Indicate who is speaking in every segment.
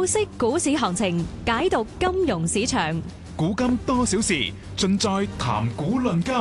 Speaker 1: 透析股市行情，解讀金融市場。
Speaker 2: 古今多少事，盡在談古論今。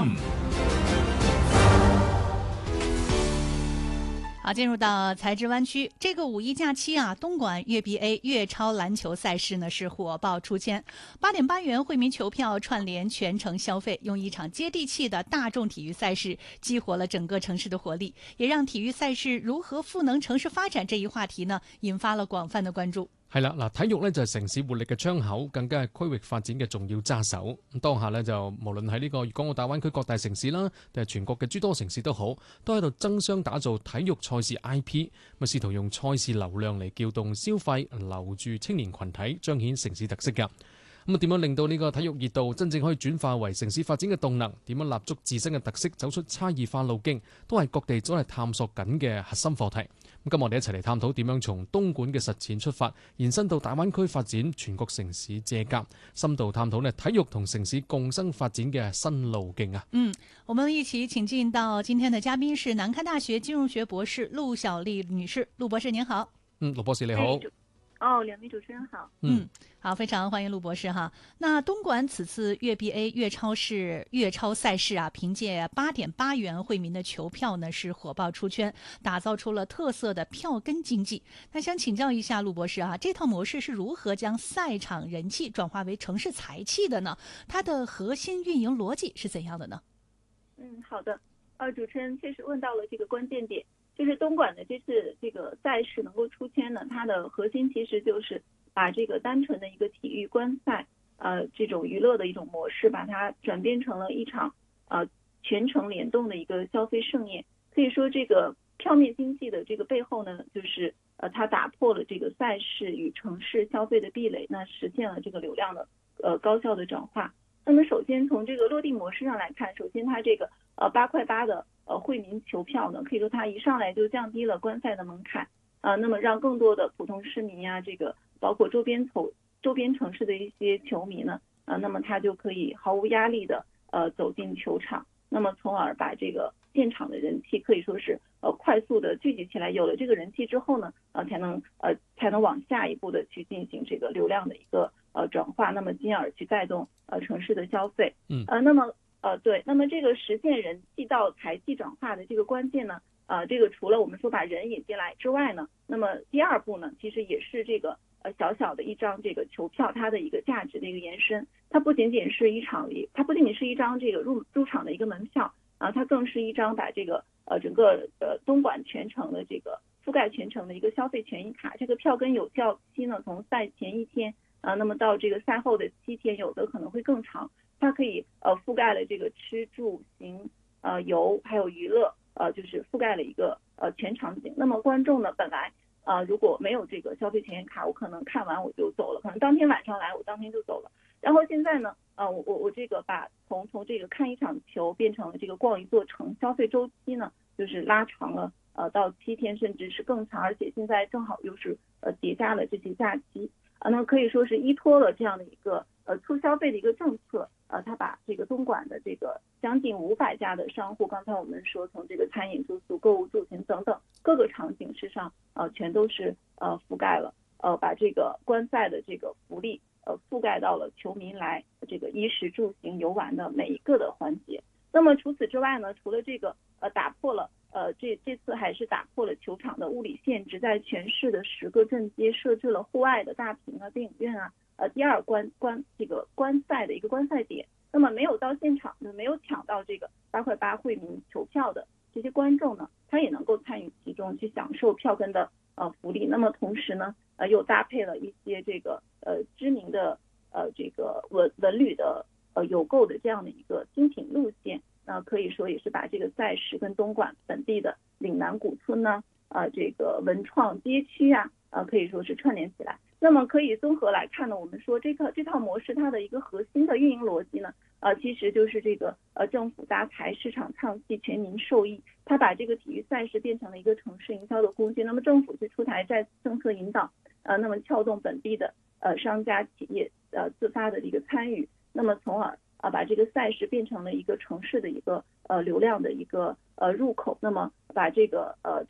Speaker 3: 好，进入到财智湾区，这个五一假期啊，东莞粤 BA 粤超篮球赛事呢是火爆出圈，8.8元惠民球票串联全城消费，用一场接地气的大众體育賽事激活了整個城市的活力，也讓體育賽事如何賦能城市發展這一話題呢，引發了廣泛的關注。
Speaker 4: 係啦，嗱，體育咧就係城市活力嘅窗口，更加係區域發展嘅重要揸手。咁當下咧就無論喺呢個粵港澳大灣區各大城市啦，定係全國嘅諸多城市都好，都喺度爭相打造體育賽事 IP，咁試圖用賽事流量嚟撬動消費，留住青年群體，彰顯城市特色㗎。咁啊，點樣令到呢個體育熱度真正可以轉化為城市發展嘅動能？點樣立足自身嘅特色，走出差異化路徑，都係各地都係探索緊嘅核心課題。咁今日我哋一齊嚟探討點樣從東莞嘅實踐出發，延伸到大灣區發展全國城市借鑑，深度探討呢體育同城市共生發展嘅新路徑啊！
Speaker 3: 我們一起請進到今天的嘉賓是南開大學金融學博士陸小麗女士，陸博士您好。
Speaker 4: 陸博士你好。
Speaker 5: 兩位主持人好。
Speaker 3: 好，非常歡迎陸博士哈。那東莞此次粵 BA 粵超賽事啊，憑借8.8元惠民的球票呢，是火爆出圈，打造出了特色的票根經濟。那想請教一下陸博士啊，這套模式是如何將賽場人氣轉化為城市財氣的呢？它的核心運營邏輯是怎樣的呢？
Speaker 5: 好的。主持人確實問到了這個關鍵點。就是東莞的這次這個賽事能夠出圈呢，它的核心其實就是把這個單純的一個體育觀賽，這種娛樂的一種模式，把它轉變成了一場全程聯動的一個消費盛宴。可以說，這個票面經濟的這個背後呢，就是它打破了這個賽事與城市消費的壁壘，那實現了這個流量的高效的轉化。那麼首先從這個落地模式上來看，首先它這個8.8塊的惠民球票呢，可以說它一上來就降低了觀賽的門檻，那麼讓更多的普通市民呀，這個包括周邊城市的一些球迷呢，那麼他就可以毫無壓力的走進球場，那麼從而把這個現場的人氣可以說是快速的聚集起來。有了這個人氣之後呢，才能往下一步的去進行這個流量的一個轉化，那麼進而去帶動城市的消費。那麼那麼這個實現人氣到財氣轉化的這個關鍵呢，這個除了我們說把人引進來之外呢，那麼第二步呢，其實也是這個小小的一張這個球票它的一個價值的一個延伸。它不僅僅是一張這個入場的一個門票它更是一張把這個整個東莞全程的這個覆蓋全程的一個消費權益卡。這個票根有效期呢，從賽前1天那麼到這個賽後的7天，有的可能會更長。它可以覆蓋了這個吃住行遊還有娛樂就是覆蓋了一個全場景。那麼觀眾呢，本來如果沒有這個消費權益卡，我可能看完我就走了，可能當天晚上來我當天就走了。然後現在呢我這個把從這個看一場球變成了這個逛一座城，消費週期呢就是拉長了到7天甚至是更長，而且現在正好又是疊加了這些假期那可以說是依託了這樣的一個促消費的一個政策。他把這個東莞的這個將近500家的商戶，剛才我們說從這個餐飲、住宿、購物、住行等等各個場景之上，全都是覆蓋了，把這個觀賽的這個福利覆蓋到了球迷來這個衣食住行遊玩的每一個的環節。那麼除此之外呢，除了這個打破了這次還是打破了球場的物理限制，在全市的10個鎮街設置了戶外的大屏電影院第二這個觀賽的一個觀賽點。那麼沒有到現場沒有搶到這個8.8惠民球票的這些觀眾呢，他也能夠參與其中去享受票根的福利。那麼同時呢又搭配了一些這個知名的這個文旅的有購的這樣的一個精品路線，可以說也是把這個賽事跟東莞本地的嶺南古村呢這個文創街區可以說是串聯起來。那麼可以綜合來看呢，我們說這套模式它的一個核心的運營邏輯呢，其實就是這個政府搭台，市場唱戲，全民受益。它把這個體育賽事變成了一個城市營銷的工具。那麼政府去出台在政策引導，那麼撬動本地的商家企業自發的一個參與，那麼從而把這個賽事變成了一個城市的一個流量的一個入口。那麼把這個